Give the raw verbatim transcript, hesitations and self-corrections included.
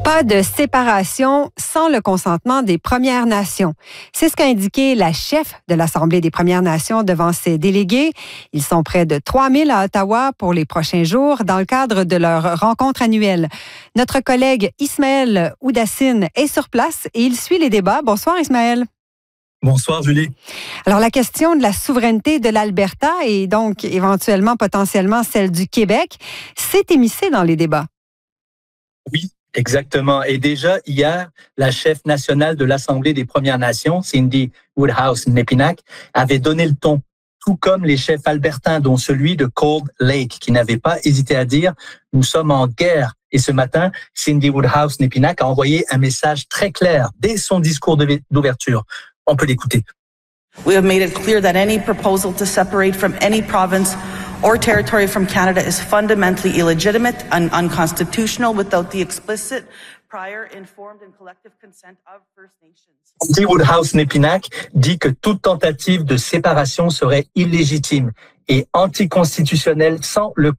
Pas de séparation sans le consentement des Premières Nations. C'est ce qu'a indiqué la chef de l'Assemblée des Premières Nations devant ses délégués. Ils sont près de trois mille à Ottawa pour les prochains jours dans le cadre de leur rencontre annuelle. Notre collègue Ismaël Oudassine est sur place et il suit les débats. Bonsoir Ismaël. Bonsoir Julie. Alors la question de la souveraineté de l'Alberta et donc éventuellement potentiellement celle du Québec s'est émissée dans les débats. Oui. Exactement. Et déjà, hier, la chef nationale de l'Assemblée des Premières Nations, Cindy Woodhouse-Nepinack, avait donné le ton, tout comme les chefs albertains, dont celui de Cold Lake, qui n'avait pas hésité à dire « Nous sommes en guerre ». Et ce matin, Cindy Woodhouse-Nepinack a envoyé un message très clair dès son discours d'ouverture. On peut l'écouter. We have made it clear that any proposal to separate from any province or territory from Canada is fundamentally illegitimate and unconstitutional without the explicit, prior, informed and collective consent of First Nations. Cindy Woodhouse-Nepinack dit que toute tentative de séparation serait illégitime et anticonstitutionnelle sans le